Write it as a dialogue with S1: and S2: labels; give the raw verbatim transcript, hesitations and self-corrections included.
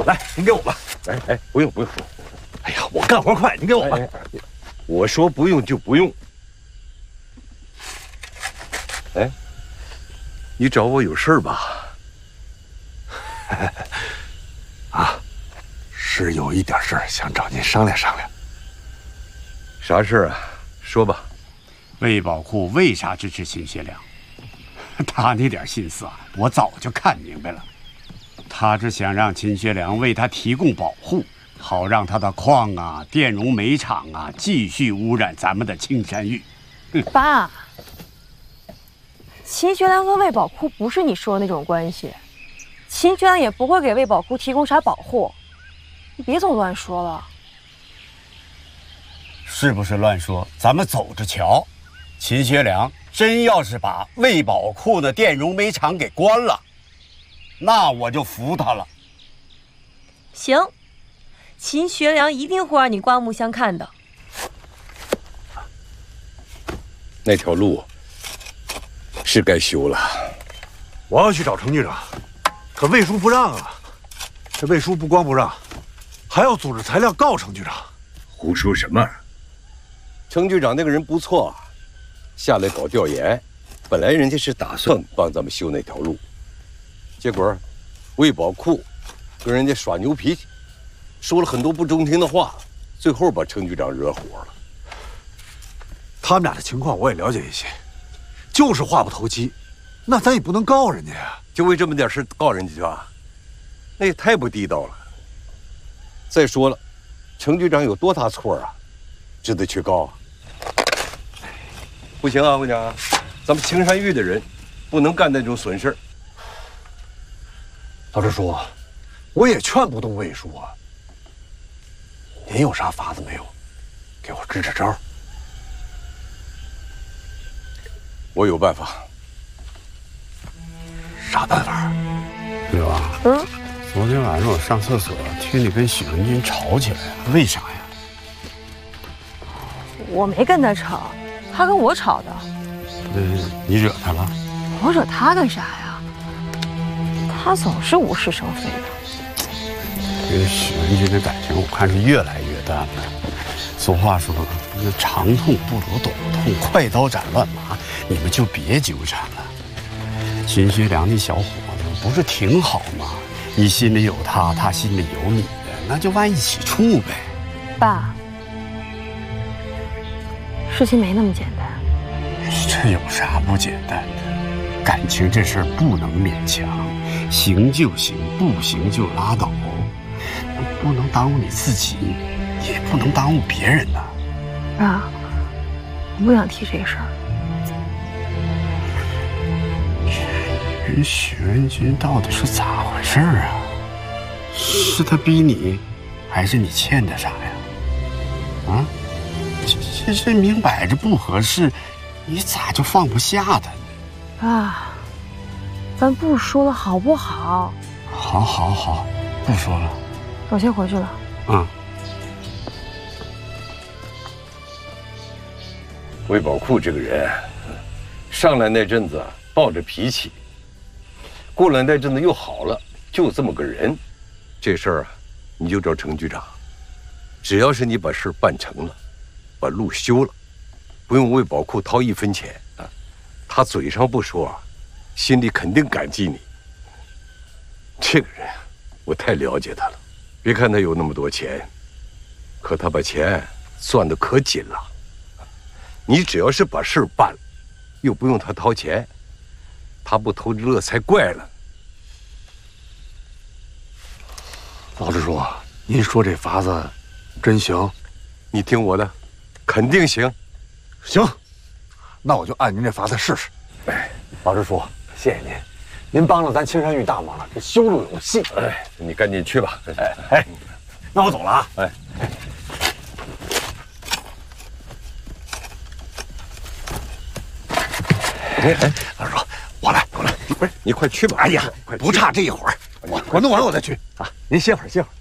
S1: 来，您给我吧。
S2: 哎哎，不用不用。
S1: 哎呀，我干活快，您给我吧。
S2: 我说不用就不用。哎，你找我有事儿吧？
S1: 啊，是有一点事儿想找您商量商量。
S2: 啥事儿啊？说吧。
S3: 魏宝库为啥支持秦学良？他那点心思啊，我早就看明白了。他是想让秦学良为他提供保护，好让他的矿啊、电容煤厂啊继续污染咱们的青山玉。
S4: 嗯、爸，秦学良跟魏宝库不是你说的那种关系，秦学良也不会给魏宝库提供啥保护，你别总乱说了。
S3: 是不是乱说？咱们走着瞧。秦学良真要是把魏宝库的电容煤厂给关了，那我就服他了。
S4: 行，秦学良一定会让你刮目相看的。
S2: 那条路是该修了。
S1: 我要去找程局长，可魏叔不让啊。这魏叔不光不让，还要组织材料告程局长。
S2: 胡说什么？程局长那个人不错，下来搞调研，本来人家是打算帮咱们修那条路，结果魏宝库跟人家耍牛脾气，说了很多不中听的话，最后把程局长惹火了。
S1: 他们俩的情况我也了解一些，就是话不投机，那咱也不能告人家呀。
S2: 就为这么点事告人家去啊？那也太不地道了。再说了，程局长有多大错啊，值得去告啊？不行啊，我讲，咱们青山峪的人不能干那种损事。
S1: 老支书，我也劝不动魏叔啊。您有啥法子没有？给我支支招。
S2: 我有办法。
S1: 啥办法？
S3: 刘啊，嗯，昨天晚上我上厕所听你跟许文军吵起来了，为啥呀？
S4: 我没跟他吵，他跟我吵的。
S3: 呃，你惹他了？
S4: 我惹他干啥呀？他总是无事生非的。
S3: 跟许文军的感情，我看是越来越淡了。俗话说，那长痛不如短痛，快刀斩乱麻，你们就别纠缠了。秦学良那小伙子不是挺好吗？你心里有他，他心里有你的，那就往一起处呗。
S4: 爸，事情没那么简单。
S3: 这有啥不简单的？感情这事儿不能勉强，行就行，不行就拉倒，不能耽误你自己，也不能耽误别人呐。
S4: 爸，我不想提这事儿。跟
S3: 许文军到底是咋回事啊？是他逼你，还是你欠他啥呀？啊，这这这明摆着不合适，你咋就放不下他呢？
S4: 爸，咱不说了好不好？
S3: 好，好，好，不说了。
S4: 我先回去了。
S3: 嗯。
S2: 魏宝库这个人，上来那阵子抱着脾气，过了那阵子又好了，就这么个人。这事儿啊，你就找程局长，只要是你把事办成了，把路修了，不用魏宝库掏一分钱啊，他嘴上不说啊，心里肯定感激你。这个人，我太了解他了。别看他有那么多钱，可他把钱攥得可紧了。你只要是把事办了，又不用他掏钱，他不偷乐才怪了。
S1: 老支书，您说这法子真行？
S2: 你听我的，肯定行。
S1: 行，那我就按您这法子试试。哎，老支书，谢谢您，您帮了咱青山峪大忙了，这修路有戏。
S2: 哎，你赶紧去吧。
S1: 哎哎，那我走了啊。哎。哎哎，老师说，我来，我来，
S2: 不是你快去吧。
S1: 哎呀，不差这一会儿，我我弄完我再去啊。您歇会儿，歇会儿。